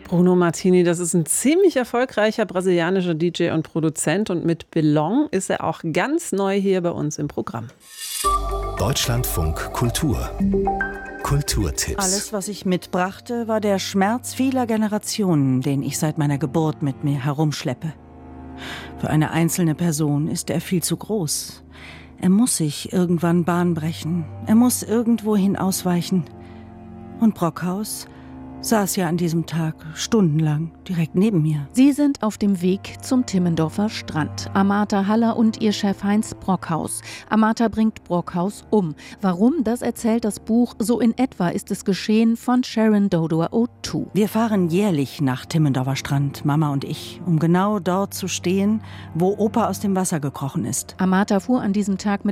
Bruno Martini, das ist ein ziemlich erfolgreicher brasilianischer DJ und Produzent und mit Belong ist er auch ganz neu hier bei uns im Programm. Deutschlandfunk Kultur. Kulturtipps. Alles, was ich mitbrachte, war der Schmerz vieler Generationen, den ich seit meiner Geburt mit mir herumschleppe. Für eine einzelne Person ist er viel zu groß. Er muss sich irgendwann Bahn brechen. Er muss irgendwohin ausweichen. Und Brockhaus saß ja an diesem Tag stundenlang direkt neben mir. Sie sind auf dem Weg zum Timmendorfer Strand. Amata Haller und ihr Chef Heinz Brockhaus. Amata bringt Brockhaus um. Warum, das erzählt das Buch So in etwa ist es geschehen von Sharon Dodoer O'Toole. Wir fahren jährlich nach Timmendorfer Strand, Mama und ich, um genau dort zu stehen, wo Opa aus dem Wasser gekrochen ist. Amata fuhr an diesem Tag mit